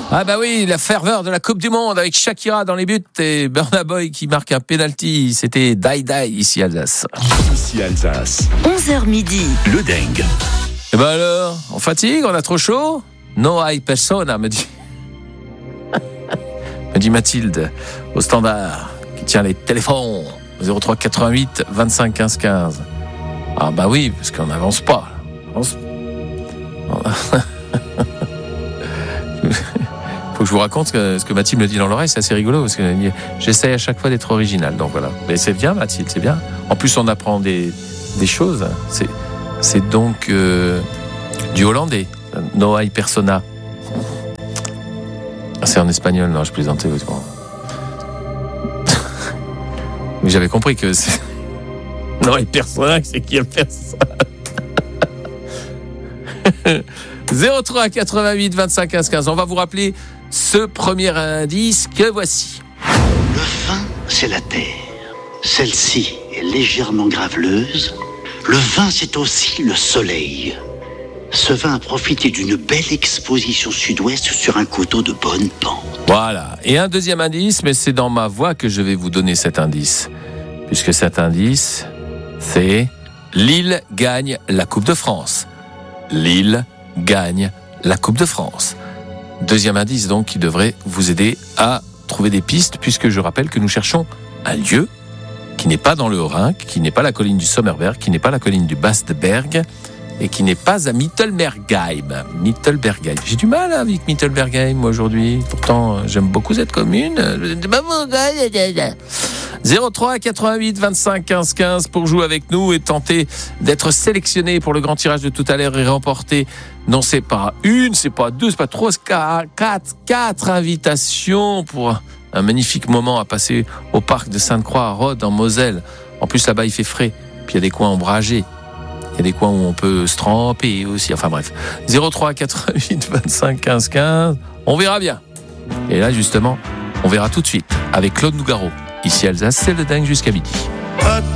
Ah bah oui, la ferveur de la Coupe du Monde avec Shakira dans les buts et Burna Boy qui marque un penalty. C'était Die Die ici Alsace. Ici Alsace. 11h midi. Le dingue. Et ben alors, on fatigue, on a trop chaud? No hay persona, me dit Mathilde au standard qui tient les téléphones 03 88 25 15 15. Ah bah oui, parce qu'on n'avance pas. Faut que je vous raconte ce que Mathilde me dit dans l'oreille, c'est assez rigolo parce que j'essaie à chaque fois d'être original. Donc voilà. Mais c'est bien Mathilde, c'est bien. En plus on apprend des choses. C'est donc du hollandais. No hay persona. C'est en espagnol, non, je plaisantais. Mais j'avais compris que c'est... No hay persona, c'est qui a personne. 03 88 25 15 15. On va vous rappeler ce premier indice que voici. Le vin, c'est la terre. Celle-ci est légèrement graveleuse. Le vin, c'est aussi le soleil. Ce vin a profité d'une belle exposition sud-ouest sur un coteau de bonne pente. Voilà. Et un deuxième indice, mais c'est dans ma voix que je vais vous donner cet indice. Puisque cet indice, c'est Lille gagne la Coupe de France. Lille gagne la Coupe de France. Deuxième indice donc qui devrait vous aider à trouver des pistes, puisque je rappelle que nous cherchons un lieu qui n'est pas dans le Haut-Rhin, qui n'est pas la colline du Sommerberg, qui n'est pas la colline du Bastberg, et qui n'est pas à Mittelbergheim. Mittelbergheim. J'ai du mal avec Mittelbergheim moi aujourd'hui. Pourtant, j'aime beaucoup cette commune. 03 88 25 15 15 pour jouer avec nous et tenter d'être sélectionné pour le grand tirage de tout à l'heure et remporter, non c'est pas une, c'est pas deux, c'est pas trois, c'est quatre invitations pour un magnifique moment à passer au parc de Sainte-Croix à Rhodes en Moselle. En plus là-bas il fait frais, puis il y a des coins ombragés. Il y a des coins où on peut se tremper aussi. Enfin bref. 03 88 25 15 15. On verra bien. Et là, justement, on verra tout de suite avec Claude Nougaro. Ici Alsace, c'est le dingue jusqu'à midi.